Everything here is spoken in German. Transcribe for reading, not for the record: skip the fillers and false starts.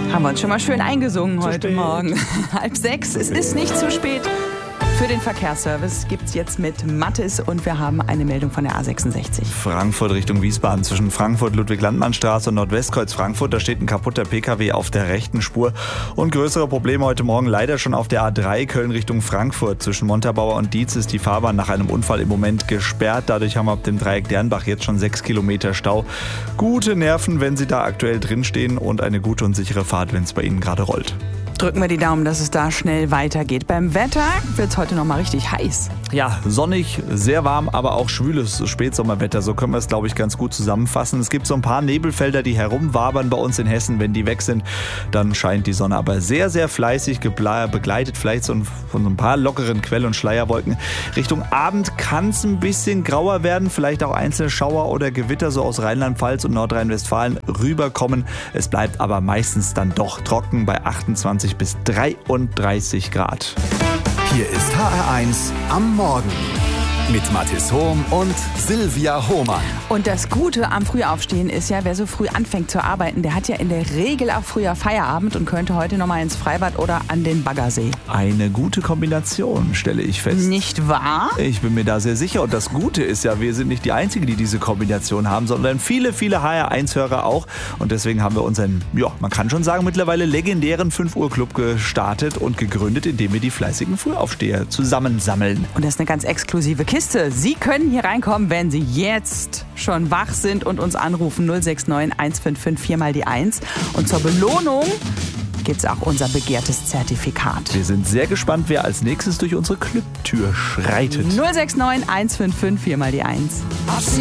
Haben wir uns schon mal schön eingesungen heute spät. Morgen. 5:30. Es ist nicht zu spät. Für den Verkehrsservice gibt es jetzt mit Mathis und wir haben eine Meldung von der A66. Frankfurt Richtung Wiesbaden zwischen Frankfurt-Ludwig-Landmann-Straße und Nordwestkreuz Frankfurt. Da steht ein kaputter PKW auf der rechten Spur. Und größere Probleme heute Morgen leider schon auf der A3 Köln Richtung Frankfurt. Zwischen Montabaur und Dietz ist die Fahrbahn nach einem Unfall im Moment gesperrt. Dadurch haben wir ab dem Dreieck Dernbach jetzt schon 6 Kilometer Stau. Gute Nerven, wenn Sie da aktuell drinstehen und eine gute und sichere Fahrt, wenn es bei Ihnen gerade rollt. Drücken wir die Daumen, dass es da schnell weitergeht. Beim Wetter wird es heute noch mal richtig heiß. Ja, sonnig, sehr warm, aber auch schwüles Spätsommerwetter. So können wir es, glaube ich, ganz gut zusammenfassen. Es gibt so ein paar Nebelfelder, die herumwabern bei uns in Hessen. Wenn die weg sind, dann scheint die Sonne aber sehr, sehr fleißig, begleitet vielleicht von so ein paar lockeren Quell- und Schleierwolken. Richtung Abend kann es ein bisschen grauer werden, vielleicht auch einzelne Schauer oder Gewitter so aus Rheinland-Pfalz und Nordrhein-Westfalen rüberkommen. Es bleibt aber meistens dann doch trocken bei 28 bis 33 Grad. Hier ist HR1 am Morgen mit Mathis Hohm und Silvia Hohmann. Und das Gute am Frühaufstehen ist ja, wer so früh anfängt zu arbeiten, der hat ja in der Regel auch früher Feierabend und könnte heute noch mal ins Freibad oder an den Baggersee. Eine gute Kombination, stelle ich fest. Nicht wahr? Ich bin mir da sehr sicher. Und das Gute ist ja, wir sind nicht die Einzigen, die diese Kombination haben, sondern viele, viele HR1-Hörer auch. Und deswegen haben wir unseren, ja, man kann schon sagen, mittlerweile legendären 5-Uhr-Club gestartet und gegründet, indem wir die fleißigen Frühaufsteher zusammensammeln. Und das ist eine ganz exklusive Kiste. Sie können hier reinkommen, wenn Sie jetzt schon wach sind und uns anrufen. 069 155 4 mal die 1. Und zur Belohnung gibt es auch unser begehrtes Zertifikat. Wir sind sehr gespannt, wer als nächstes durch unsere Clubtür schreitet. 069 155 4 mal die 1.